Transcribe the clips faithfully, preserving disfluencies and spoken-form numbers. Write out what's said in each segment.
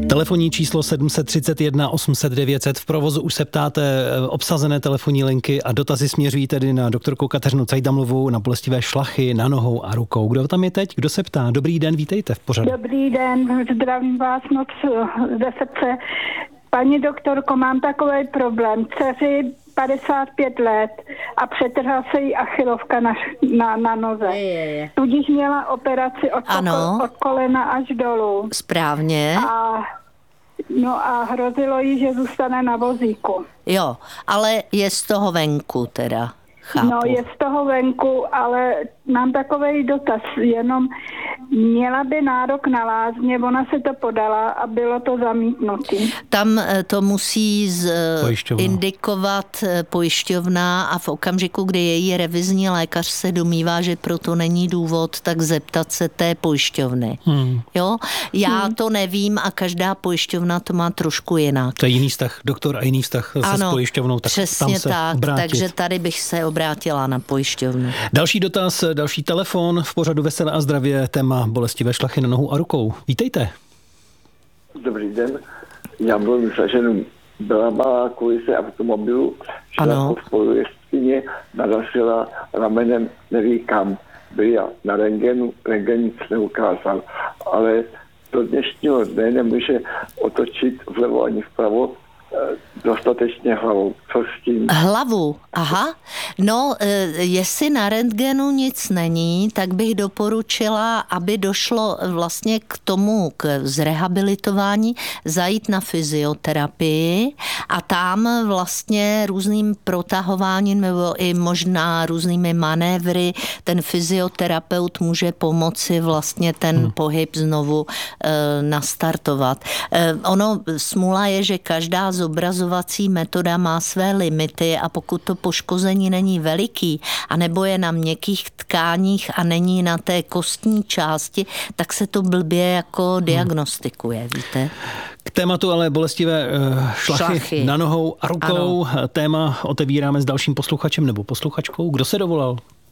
Telefonní číslo sedm set třicet jedna osm set devět set. V provozu už se ptáte obsazené telefonní linky a dotazy směřují tedy na doktorku Kateřinu Cajdamlovou na bolestivé šlachy na nohou a rukou. Kdo tam je teď? Kdo se ptá? Dobrý den, vítejte v pořadu. Dobrý den, zdravím vás moc ze srdce. Paní doktorko, mám takový problém. Dceři padesát pět let a přetrhla se jí achilovka na, na, na noze. Je, je, je. Tudíž měla operaci od, poko, od kolena až dolů. Správně. A, no a hrozilo jí, že zůstane na vozíku. Jo, ale je z toho venku teda. Chápu. No je z toho venku, ale mám takovej dotaz, jenom měla by nárok na lázně, ona se to podala a bylo to zamítnutý. Tam to musí z, indikovat pojišťovna a v okamžiku, kdy její revizní lékař se domnívá, že proto není důvod, tak zeptat se té pojišťovny. Hmm. Jo? Já hmm. to nevím a každá pojišťovna to má trošku jinak. To je jiný vztah, doktor, a jiný vztah se ano, s pojišťovnou, tak přesně tam se tak, obrátit. Takže tady bych se obrátila na pojišťovnu. Další dotaz, další telefon v pořadu Veselé a zdravě, téma bolestivé šlachy na nohu a rukou. Vítejte. Dobrý den, já mluvím se ženou. Byla malá kolise automobilu, šla po spolujezdkyně, narazila ramenem, neví kam. Byla na rentgenu, rentgen nic neukázal, ale do dnešního dne nemůže otočit vlevo ani vpravo dostatečně hlavou. Co s tím? Hlavu, aha. No, jestli na rentgenu nic není, tak bych doporučila, aby došlo vlastně k tomu, k zrehabilitování, zajít na fyzioterapii a tam vlastně různým protahováním nebo i možná různými manévry ten fyzioterapeut může pomoci vlastně ten hmm. pohyb znovu e, nastartovat. E, ono, smůla je, že každá zobrazovací metoda má své limity a pokud to poškození není veliký, anebo je na měkkých tkáních a není na té kostní části, tak se to blbě jako diagnostikuje, víte? K tématu ale bolestivé uh, šlachy, šlachy na nohou a rukou. Ano. Téma otevíráme s dalším posluchačem nebo posluchačkou. Kdo se dovolal?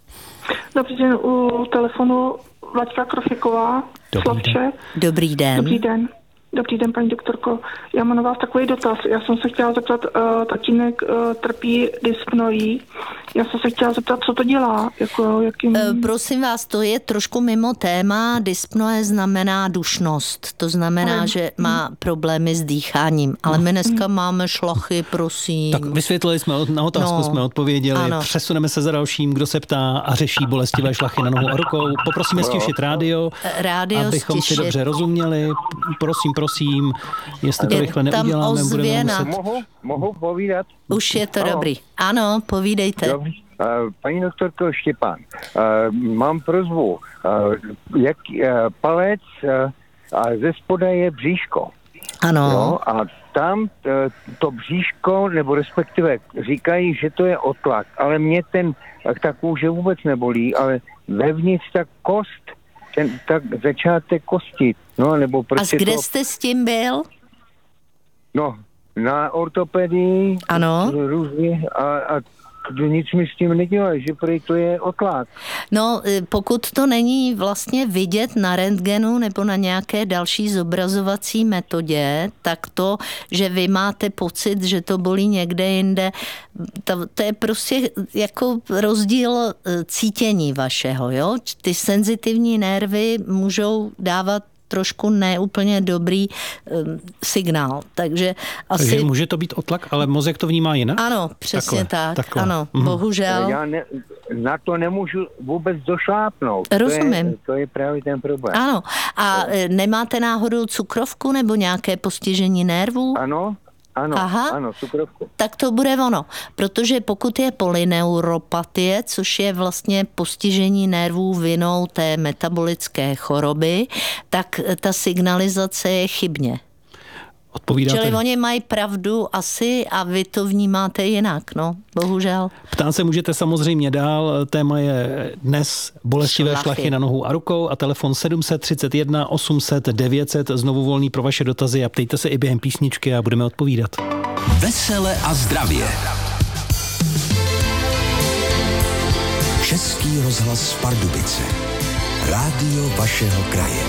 Dobrý den, u telefonu Vlaďka Krofiková. Dobrý den. Dobrý den. Dobrý den. Dobrý den, paní doktorko. Já mám na vás takový dotaz. Já jsem se chtěla zeptat, uh, tatínek uh, trpí dyspnoí. Já jsem se chtěla zeptat, co to dělá? Jako, jakým... uh, prosím vás, to je trošku mimo téma. Dyspnoe znamená dušnost. To znamená, Ale... že má problémy s dýcháním. Ale my dneska máme šlachy, prosím. Tak vysvětlili jsme, na otázku no, jsme odpověděli. Ano. Přesuneme se za dalším, kdo se ptá a řeší bolestivé šlachy na nohu a rukou. Poprosíme stišit rádio, rádio abychom stišit. si dobře rozuměli. Prosím, prosím, jestli to je rychle neuděláme, budeme muset... Mohu, mohu povídat? Už je to ano. Dobrý. Ano, povídejte. Dobrý. Uh, paní doktorko Štěpán, uh, mám prosbu. Uh, jak uh, palec uh, a ze spoda je bříško. Ano. Jo? A tam uh, to bříško, nebo respektive říkají, že to je otlak, ale mě ten, ta kůže vůbec nebolí, ale vevnitř ta kost, ten tak začátek kosti. No, nebo prostě a kde to... jste s tím byl? No, na ortopedii. Ano. Různě a, a nic mi s tím nedělají, že prý to je otlak. No, pokud to není vlastně vidět na rentgenu nebo na nějaké další zobrazovací metodě, tak to, že vy máte pocit, že to bolí někde jinde, to, to je prostě jako rozdíl cítění vašeho, jo? Ty senzitivní nervy můžou dávat trošku neúplně dobrý um, signál. Takže asi... Takže může to být otlak, ale mozek to vnímá jinak? Ano, přesně takhle, tak. Takhle. Ano, mm. bohužel. Já ne, na to nemůžu vůbec došlápnout. Rozumím. To je, to je právě ten problém. Ano. A no. Nemáte náhodou cukrovku nebo nějaké postižení nervů? Ano. Ano, Aha, ano, cukrovku. Tak to bude ono, protože pokud je polyneuropatie, což je vlastně postižení nervů vinou té metabolické choroby, tak ta signalizace je chybně. Odpovídáte. Čili oni mají pravdu asi a vy to vnímáte jinak, no, bohužel. Ptát se můžete samozřejmě dál, téma je dnes bolestivé šlachy, šlachy na nohu a rukou a telefon sedm set třicet jedna osm set devět set, znovu volný pro vaše dotazy a ptejte se i během písničky a budeme odpovídat. Vesele a zdravě. Český rozhlas Pardubice. Rádio vašeho kraje.